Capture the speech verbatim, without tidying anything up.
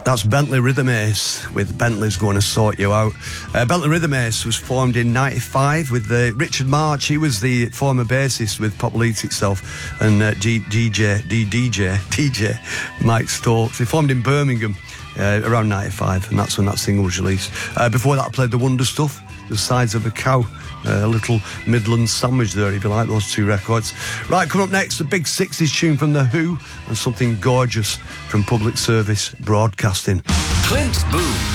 That's Bentley Rhythm Ace with Bentley's Going to Sort You Out. Uh, Bentley Rhythm Ace was formed in ninety-five with uh, Richard March. He was the former bassist with Pop Will Eat Itself, and uh, G- DJ, D- DJ, DJ Mike Stokes. They formed in Birmingham uh, around ninety-five, and that's when that single was released. Uh, before that, I played The Wonder Stuff, The Sides of a Cow. Uh, a little Midland sandwich there, if you like those two records. Right, coming up next, a big sixties tune from The Who and something gorgeous from Public Service Broadcasting. Clint Boone.